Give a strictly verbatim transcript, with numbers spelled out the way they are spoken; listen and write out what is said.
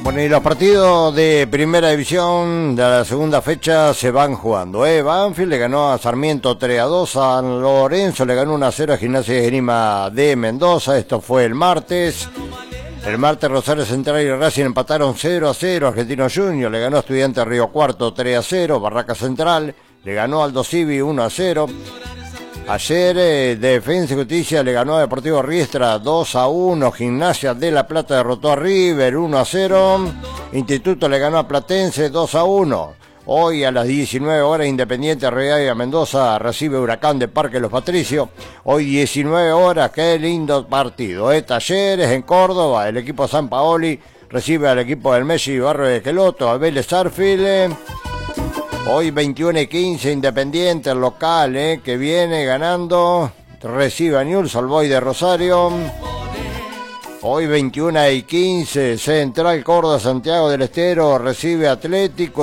Bueno, y los partidos de primera división de la segunda fecha se van jugando, ¿eh? Banfield le ganó a Sarmiento tres a dos, San Lorenzo le ganó uno a cero a Gimnasia y Esgrima de Mendoza, esto fue el martes. El martes Rosario Central y Racing empataron cero a cero, Argentino Junior le ganó a Estudiantes Río Cuarto tres a cero, Barraca Central le ganó a Aldo Civi uno a cero. Ayer eh, Defensa y Justicia le ganó a Deportivo Riestra dos a uno, Gimnasia de La Plata derrotó a River uno a cero, Instituto le ganó a Platense dos a uno. Hoy a las diecinueve horas Independiente Rivadavia Mendoza recibe Huracán de Parque Los Patricios. Hoy diecinueve horas, qué lindo partido. ¿eh? Talleres en Córdoba, el equipo San Paoli recibe al equipo del Messi Barrio de Queloto, a Vélez Arfield. Eh. Hoy veintiuno y quince Independiente, el local, eh, que viene ganando, recibe a Newell's Old Boys de Rosario. Hoy veintiuno y quince Central Córdoba Santiago del Estero recibe a Atlético.